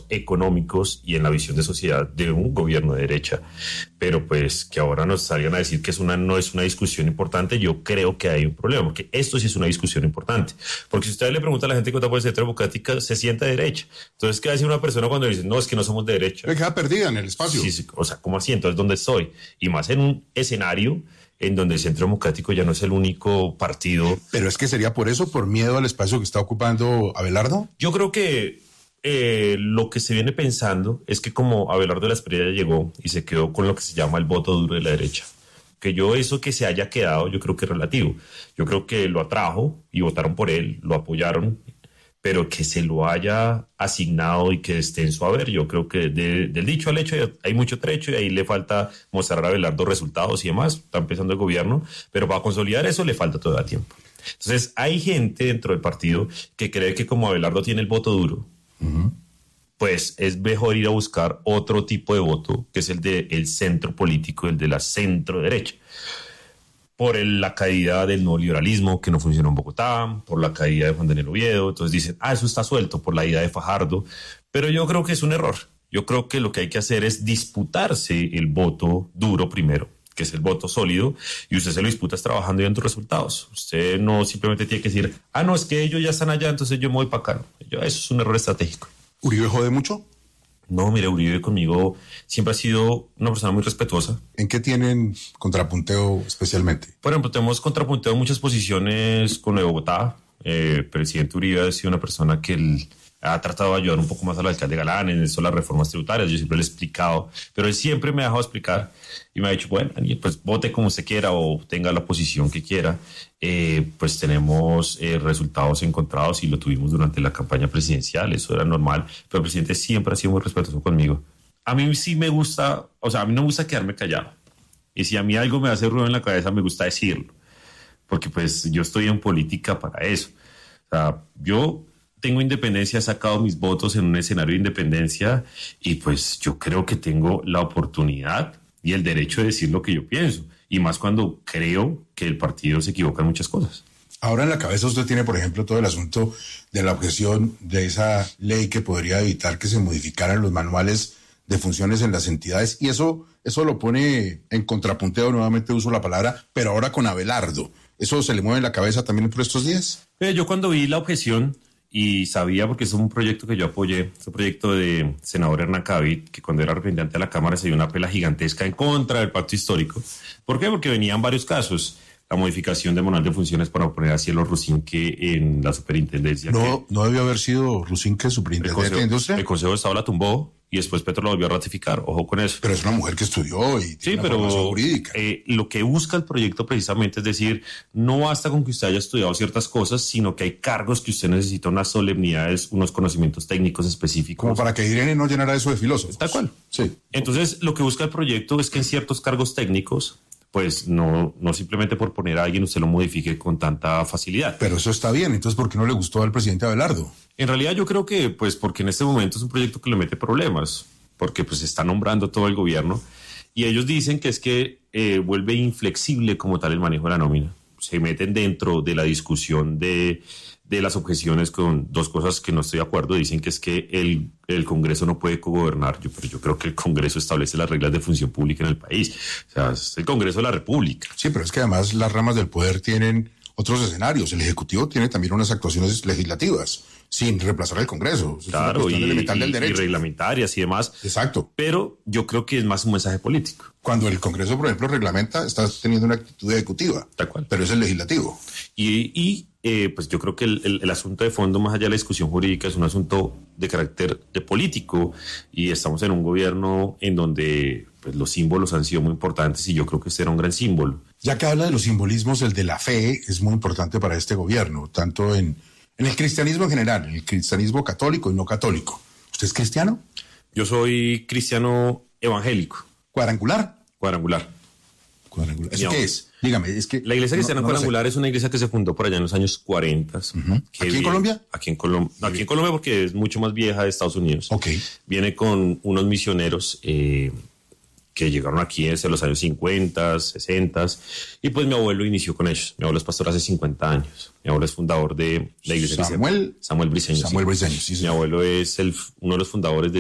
económicos y en la visión de sociedad de un gobierno de derecha. Pero pues que ahora nos salgan a decir que no es una discusión importante, yo creo que hay un problema, porque esto sí es una discusión importante. Porque si usted le pregunta a la gente que vota por el Centro Democrático, se sienta de derecha. Entonces, ¿qué va a decir una persona cuando dice, no, es que no somos de derecha? Me queda perdida en el espacio. Sí, o sea, ¿cómo así? Entonces, ¿dónde estoy? Y más en un escenario en donde el Centro Democrático ya no es el único partido. Pero es que sería por eso, por miedo al espacio que está ocupando Abelardo. Yo creo que lo que se viene pensando es que como Abelardo de la Espriella llegó y se quedó con lo que se llama el voto duro de la derecha, que eso que se haya quedado, yo creo que es relativo. Yo creo que lo atrajo y votaron por él, lo apoyaron, pero que se lo haya asignado y que esté en su haber, yo creo que del dicho al hecho hay mucho trecho y ahí le falta mostrar a Abelardo resultados y demás. Está empezando el gobierno, pero para consolidar eso le falta todavía tiempo. Entonces hay gente dentro del partido que cree que como Abelardo tiene el voto duro, pues es mejor ir a buscar otro tipo de voto, que es el del centro político, el de la centro derecha. Por la caída del neoliberalismo que no funcionó en Bogotá, por la caída de Juan Daniel Oviedo. Entonces dicen, eso está suelto por la ida de Fajardo. Pero yo creo que es un error. Yo creo que lo que hay que hacer es disputarse el voto duro primero, que es el voto sólido, y usted se lo disputa trabajando y dando resultados. Usted no simplemente tiene que decir, no, es que ellos ya están allá, entonces yo me voy para acá. Eso es un error estratégico. ¿Uribe jode mucho? No, mire, Uribe conmigo siempre ha sido una persona muy respetuosa. ¿En qué tienen contrapunteo especialmente? Por ejemplo, tenemos contrapunteo en muchas posiciones con lo de Bogotá. El presidente Uribe ha sido una persona que ha tratado de ayudar un poco más al alcalde Galán en eso, las reformas tributarias. Yo siempre le he explicado, pero él siempre me ha dejado explicar y me ha dicho, bueno, pues vote como usted quiera o tenga la posición que quiera. Pues tenemos resultados encontrados y lo tuvimos durante la campaña presidencial, eso era normal, pero el presidente siempre ha sido muy respetuoso conmigo. A mí sí me gusta, a mí no me gusta quedarme callado. Y si a mí algo me hace ruido en la cabeza, me gusta decirlo, porque pues yo estoy en política para eso. O sea, yo tengo independencia, he sacado mis votos en un escenario de independencia y pues yo creo que tengo la oportunidad y el derecho de decir lo que yo pienso. Y más cuando creo que el partido se equivoca en muchas cosas. Ahora en la cabeza usted tiene, por ejemplo, todo el asunto de la objeción de esa ley que podría evitar que se modificaran los manuales de funciones en las entidades. Y eso lo pone en contrapunteo, nuevamente uso la palabra, pero ahora con Abelardo. ¿Eso se le mueve en la cabeza también por estos días? Yo cuando vi la objeción y sabía, porque es un proyecto que yo apoyé, es un proyecto de senador Hernán Cavid, que cuando era representante de la Cámara se dio una pela gigantesca en contra del pacto histórico. ¿Por qué? Porque venían varios casos. La modificación del manual de funciones para poner a Cielo Rusinque en la superintendencia. No debió haber sido Rusinque superintendente de industria. El Consejo de Estado la tumbó y después Petro la volvió a ratificar. Ojo con eso. Pero es una mujer que estudió y tiene una formación jurídica. Lo que busca el proyecto precisamente es decir, no basta con que usted haya estudiado ciertas cosas, sino que hay cargos que usted necesita unas solemnidades, unos conocimientos técnicos específicos. Como para que Irene no llenara eso de filósofos. Tal cual. Sí. Entonces, lo que busca el proyecto es que en ciertos cargos técnicos, pues no simplemente por poner a alguien usted lo modifique con tanta facilidad. Pero eso está bien, entonces ¿por qué no le gustó al presidente Abelardo? En realidad yo creo que pues porque en este momento es un proyecto que le mete problemas, porque pues está nombrando todo el gobierno y ellos dicen que es que vuelve inflexible como tal el manejo de la nómina. Se meten dentro de la discusión de las objeciones con dos cosas que no estoy de acuerdo. Dicen que es que el Congreso no puede cogobernar, pero yo creo que el Congreso establece las reglas de función pública en el país. O sea, es el Congreso de la República. Sí, pero es que además las ramas del poder tienen otros escenarios. El Ejecutivo tiene también unas actuaciones legislativas, sin reemplazar al Congreso. Claro, es elemental del derecho. Y reglamentarias y demás. Exacto. Pero yo creo que es más un mensaje político. Cuando el Congreso, por ejemplo, reglamenta, está teniendo una actitud ejecutiva. Tal cual. Pero es el legislativo. Pues yo creo que el asunto de fondo, más allá de la discusión jurídica, es un asunto de carácter político y estamos en un gobierno en donde pues, los símbolos han sido muy importantes y yo creo que este era un gran símbolo. Ya que habla de los simbolismos, el de la fe es muy importante para este gobierno, tanto en el cristianismo en general, en el cristianismo católico y no católico. ¿Usted es cristiano? Yo soy cristiano evangélico. ¿Cuadrangular? Cuadrangular. ¿Eso qué es? Dígame, es que... La iglesia cristiana cuadrangular es una iglesia que se fundó por allá en los años 40. ¿Aquí en Colombia? Aquí en Colombia porque es mucho más vieja de Estados Unidos. Okay. Viene con unos misioneros que llegaron aquí desde los años 50, 60, y pues mi abuelo inició con ellos. Mi abuelo es pastor hace 50 años. Mi abuelo es fundador de la iglesia Samuel Briceño. Samuel Briceño, sí. Mi abuelo es uno de los fundadores de